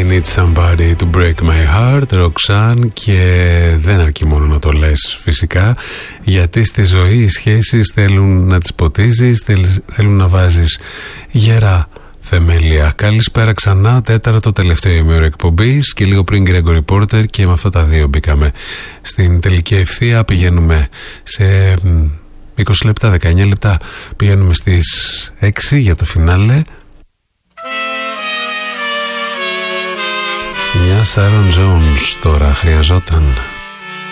Need somebody to break my heart, Roxanne. Και δεν αρκεί μόνο να το λες φυσικά, γιατί στη ζωή οι σχέσεις θέλουν να τις ποτίζεις, θέλουν να βάζεις γερά θεμέλια. Καλησπέρα ξανά, τέταρτο τελευταίο ημέρο εκπομπής και λίγο πριν Gregory Porter, και με αυτά τα δύο μπήκαμε στην τελική ευθεία. Πηγαίνουμε σε 20 λεπτά, 19 λεπτά, πηγαίνουμε στις 6 για το φινάλε. Μια Sharon Jones τώρα χρειαζόταν.